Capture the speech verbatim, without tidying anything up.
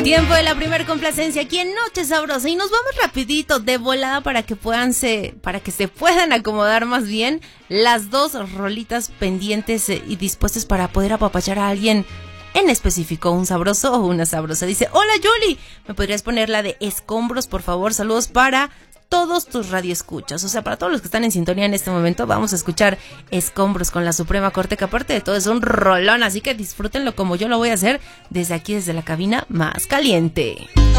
Tiempo de la primer complacencia aquí en Noche Sabrosa y nos vamos rapidito de volada para que puedan se, para que se puedan acomodar más bien las dos rolitas pendientes y dispuestas para poder apapachar a alguien en específico, un sabroso o una sabrosa. Dice, hola Yuli, ¿me podrías poner la de Escombros, por favor? Saludos para todos tus radioescuchas, o sea, para todos los que están en sintonía en este momento. Vamos a escuchar Escombros con la Suprema Corte, que aparte de todo es un rolón, así que disfrútenlo como yo lo voy a hacer desde aquí, desde la cabina más caliente.